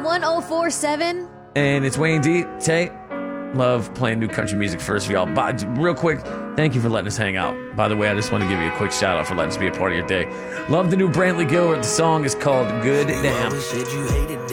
1047. And it's Wayne D. Tay. Love playing new country music first for y'all. But real quick, thank you for letting us hang out. By the way, I just want to give you a quick shout out for letting us be a part of your day. Love the new Brantley Gilbert. The song is called Good Damn.